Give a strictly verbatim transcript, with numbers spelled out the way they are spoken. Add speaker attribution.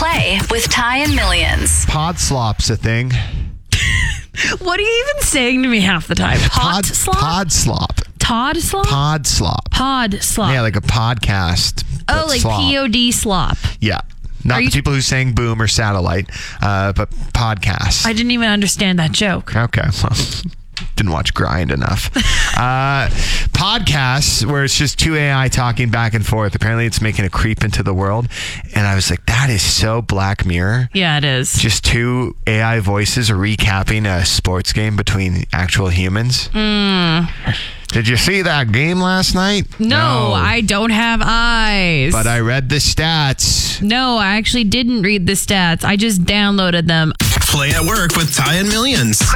Speaker 1: Play with Ty and Millions.
Speaker 2: Pod slop's a thing.
Speaker 3: What are you even saying to me half the time? Pot
Speaker 2: Pod
Speaker 3: slop?
Speaker 2: Pod slop.
Speaker 3: Todd slop?
Speaker 2: Pod slop.
Speaker 3: Pod slop.
Speaker 2: Yeah, like a podcast.
Speaker 3: oh,
Speaker 2: but
Speaker 3: like
Speaker 2: slop.
Speaker 3: P O D slop.
Speaker 2: Yeah. Not
Speaker 3: Are
Speaker 2: the
Speaker 3: you-
Speaker 2: people who sang Boom or Satellite, uh, but podcasts.
Speaker 3: I didn't even understand that joke.
Speaker 2: Okay. Well, didn't watch Grind enough. uh, podcasts where it's just two A I talking back and forth. Apparently it's making a creep into the world. And I was like, that is so Black Mirror.
Speaker 3: Yeah, it is.
Speaker 2: Just two A I voices recapping a sports game between actual humans.
Speaker 3: Mm.
Speaker 2: Did you see that game last night?
Speaker 3: No, I don't have eyes.
Speaker 2: But I read the stats.
Speaker 3: No, I actually didn't read the stats. I just downloaded them.
Speaker 4: Play at work with Ty and Millions.